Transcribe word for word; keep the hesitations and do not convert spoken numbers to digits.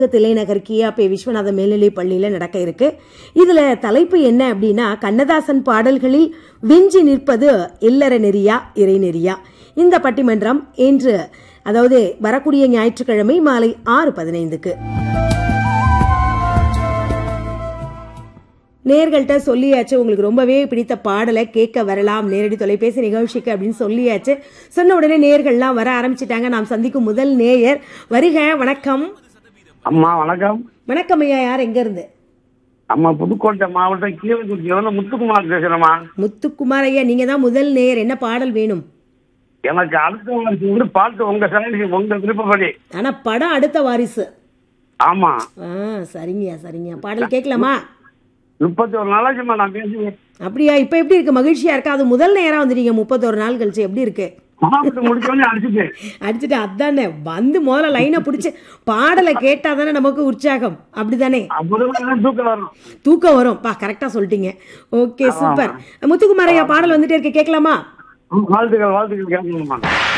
தில்லைநகர் கியாபே விஸ்வநாத மேல்நிலை பள்ளியில நடக்க இருக்கு. இதுல தலைப்பு என்ன அப்படின்னா, கண்ணதாசன் பாடல்களில் விஞ்சி நிற்பது இல்லற நெறியா இறை நெறியா. இந்த பட்டிமன்றம் இன்று, அதாவது வரக்கூடிய ஞாயிற்றுக்கிழமை மாலை ஆறு பதினைந்துக்கு. நேர்கள்ட்ட சொல்லியாச்சு, உங்களுக்கு ரொம்பவே பிடித்த பாடலை கேட்க வரலாம் நேரடி தொலைபேசி நிகழ்ச்சிக்கு அப்படின்னு சொல்லியாச்சு. சொன்ன உடனே நேர்கள்லாம் வர ஆரம்பிச்சிட்டாங்க. நாம் சந்திக்கும் முதல் நேயர் வருக. வணக்கம் அம்மா. வணக்கம். வணக்கம் ஐயா. யார், எங்க இருந்து? அம்மா, புதுக்கோட்டை மாவட்டம் கீழக்குறிச்சியில முத்துக்குமார் பேசுறேம்மா. முத்துக்குமார் ஐயா, நீங்க தான் முதல் நேயர். என்ன பாடல் வேணும்? எனக்கு அடுத்த வாரிசு வந்து பாட்டு உங்க சரி, உங்க விருப்பப்படி. ஆனா படம் அடுத்த வாரிசு. ஆமா. சரிங்கய்யா சரிங்க. பாடல் கேட்கலாமா? முப்பத்தி ஒரு நாளாச்சுமா நான் பேசுவேன். அப்படியா? இப்ப எப்படி இருக்கு? மகிழ்ச்சியா இருக்கா? அது முதல் நேரா வந்துட்டீங்க முப்பத்தொரு நாள் கழிச்சு. எப்படி இருக்கு? முடிச்சோடனே அடிச்சுட்டு அடிச்சுட்டு அதானே வந்து முதல்ல லைனை பிடிச்சு பாடலை கேட்டா தானே நமக்கு உற்சாகம். அப்படிதானே? தூக்கம் வரும். தூக்கம் வரும். பா, கரெக்டா சொல்லிட்டீங்க. Okay, super. முத்துக்குமார் ஐயா, பாடல் வந்துட்டே இருக்கு, கேட்கலாமா? வாழ்த்துக்கள் வாழ்த்துக்கள் கேட்கணுமா?